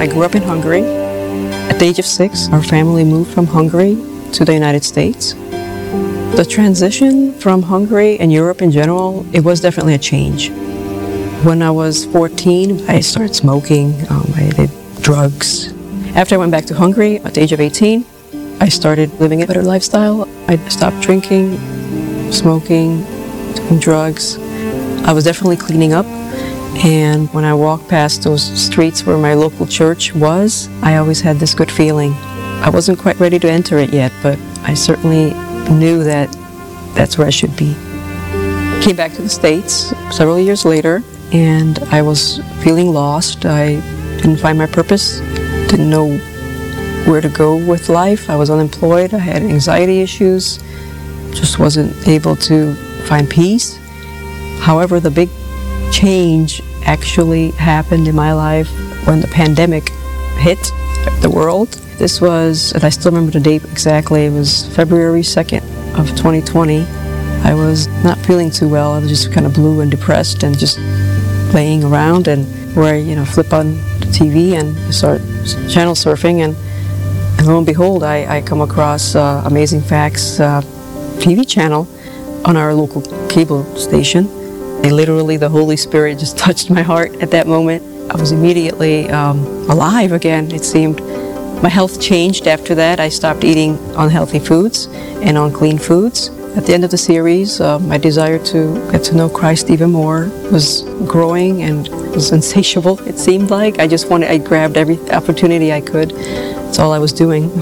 I grew up in Hungary. At the age of 6, our family moved from Hungary to the United States. The transition from Hungary and Europe in general, it was definitely a change. When I was 14, I started smoking, I did drugs. After I went back to Hungary at the age of 18, I started living a better lifestyle. I stopped drinking, smoking, doing drugs. I was definitely cleaning up. And when I walked past those streets where my local church was, I always had this good feeling. I wasn't quite ready to enter it yet, but I certainly knew that that's where I should be. Came back to the States several years later, and I was feeling lost. I didn't find my purpose, didn't know where to go with life. I was unemployed, I had anxiety issues, just wasn't able to find peace. However, the big change actually happened in my life when the pandemic hit the world. This was, and I still remember the date exactly, it was February 2nd of 2020. I was not feeling too well. I was just kind of blue and depressed and just laying around, and where I flip on the TV and start channel surfing, and lo and behold, I come across Amazing Facts TV channel on our local cable station. And literally, the Holy Spirit just touched my heart at that moment. I was immediately alive again, it seemed. My health changed after that. I stopped eating unhealthy foods and unclean foods. At the end of the series, my desire to get to know Christ even more was growing and was insatiable, it seemed like. I grabbed every opportunity I could. That's all I was doing.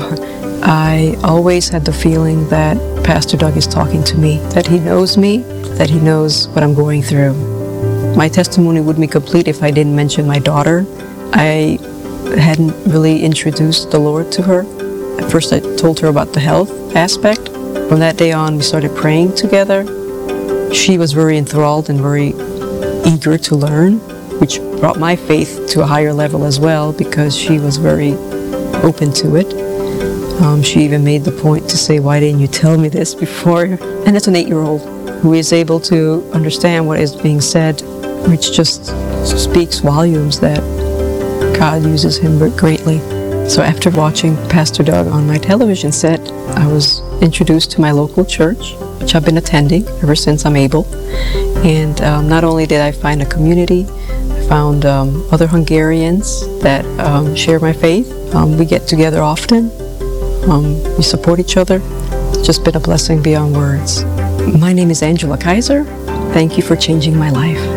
I always had the feeling that Pastor Doug is talking to me, that he knows me, that he knows what I'm going through. My testimony wouldn't be complete if I didn't mention my daughter. I hadn't really introduced the Lord to her. At first I told her about the health aspect. From that day on, we started praying together. She was very enthralled and very eager to learn, which brought my faith to a higher level as well, because she was very open to it. She even made the point to say, "Why didn't you tell me this before?" And it's an 8-year-old who is able to understand what is being said, which just speaks volumes that God uses him greatly. So after watching Pastor Doug on my television set, I was introduced to my local church, which I've been attending ever since I'm able. And not only did I find a community, I found other Hungarians that share my faith. We get together often. We support each other. It's just been a blessing beyond words. My name is Angela Kaiser. Thank you for changing my life.